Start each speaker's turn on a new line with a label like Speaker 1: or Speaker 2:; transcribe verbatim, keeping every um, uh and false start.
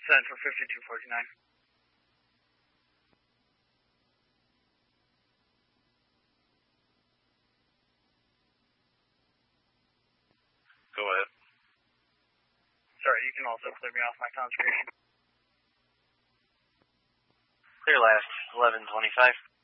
Speaker 1: Central fifty-two forty-nine.
Speaker 2: Go ahead.
Speaker 1: Sorry, you can also clear me off my conservation.
Speaker 2: Clear last, eleven twenty-five.